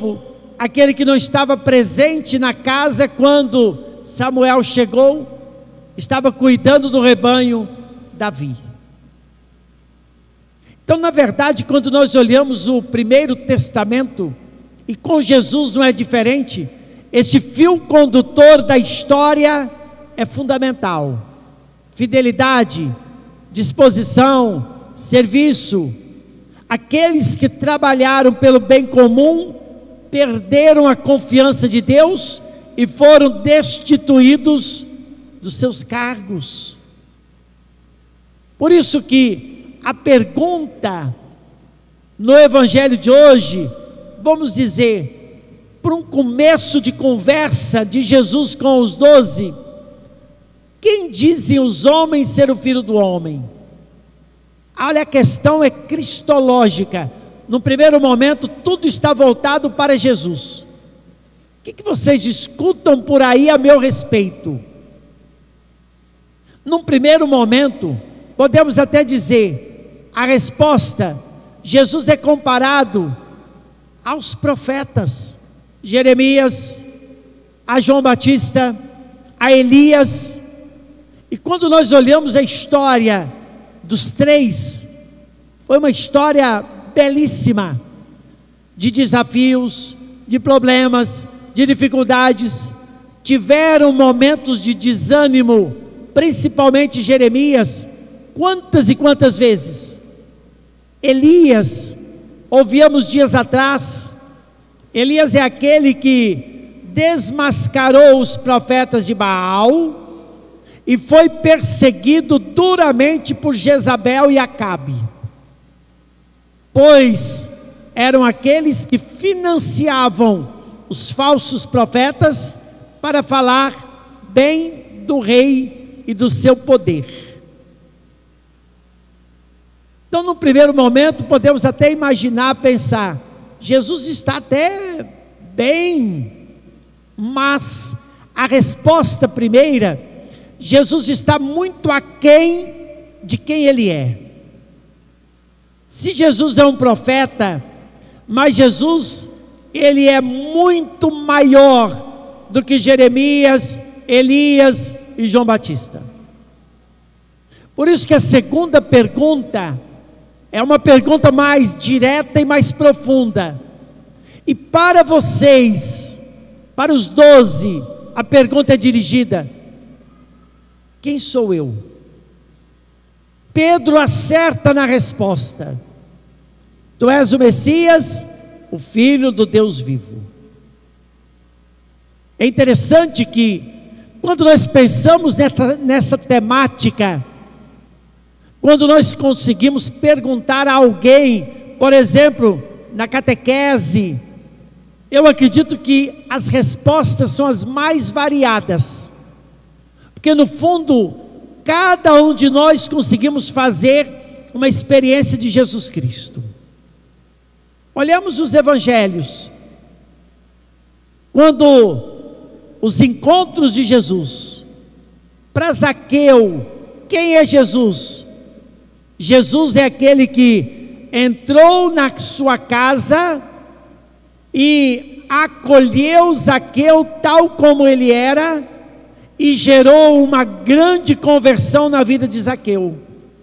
novo, aquele que não estava presente na casa quando Samuel chegou, estava cuidando do rebanho, Davi. Então, na verdade, quando nós olhamos o Primeiro Testamento, e com Jesus não é diferente, esse fio condutor da história é fundamental: fidelidade, disposição, serviço. Aqueles que trabalharam pelo bem comum perderam a confiança de Deus e foram destituídos dos seus cargos. Por isso que a pergunta no evangelho de hoje, vamos dizer, para um começo de conversa de Jesus com os 12, quem dizem os homens ser o Filho do Homem? Olha, a questão é cristológica. No primeiro momento, tudo está voltado para Jesus. O que vocês escutam por aí a meu respeito? Num primeiro momento, podemos até dizer, a resposta, Jesus é comparado aos profetas, Jeremias, a João Batista, a Elias. E quando nós olhamos a história dos três, foi uma história belíssima, de desafios, de problemas, de dificuldades. Tiveram momentos de desânimo, principalmente Jeremias. Quantas e quantas vezes? Elias, ouvíamos dias atrás, Elias é aquele que desmascarou os profetas de Baal e foi perseguido duramente por Jezabel e Acabe, pois eram aqueles que financiavam os falsos profetas para falar bem do rei e do seu poder. Então, no primeiro momento, podemos até imaginar, pensar, Jesus está até bem, mas a resposta primeira, Jesus está muito aquém de quem Ele é. Se Jesus é um profeta, mas Jesus, Ele é muito maior do que Jeremias, Elias e João Batista. Por isso que a segunda pergunta é uma pergunta mais direta e mais profunda. E para vocês, para os 12, a pergunta é dirigida: quem sou eu? Pedro acerta na resposta: tu és o Messias, o Filho do Deus vivo. É interessante que, quando nós pensamos nessa temática, quando nós conseguimos perguntar a alguém, por exemplo, na catequese, eu acredito que as respostas são as mais variadas, porque no fundo, cada um de nós conseguimos fazer uma experiência de Jesus Cristo. Olhamos os evangelhos, quando os encontros de Jesus, para Zaqueu, quem é Jesus? Jesus é aquele que entrou na sua casa e acolheu Zaqueu tal como ele era e gerou uma grande conversão na vida de Zaqueu.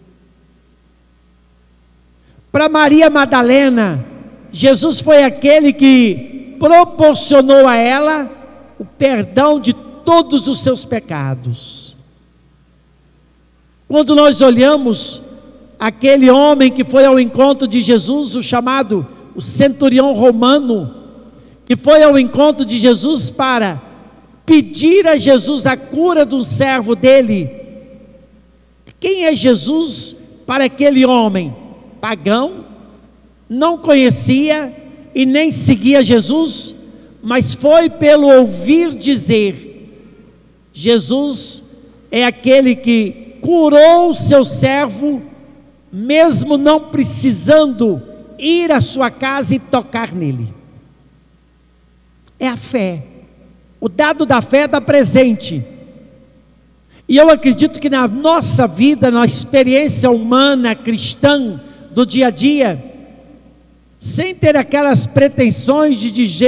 Para Maria Madalena, Jesus foi aquele que proporcionou a ela o perdão de todos os seus pecados. Quando nós olhamos aquele homem que foi ao encontro de Jesus, o centurião romano, que foi ao encontro de Jesus para pedir a Jesus a cura do servo dele. Quem é Jesus para aquele homem? Pagão, não conhecia e nem seguia Jesus, mas foi pelo ouvir dizer. Jesus é aquele que curou o seu servo, mesmo não precisando ir à sua casa e tocar nele. É a fé. O dado da fé está presente. E eu acredito que na nossa vida, na experiência humana, cristã, do dia a dia, sem ter aquelas pretensões de dizer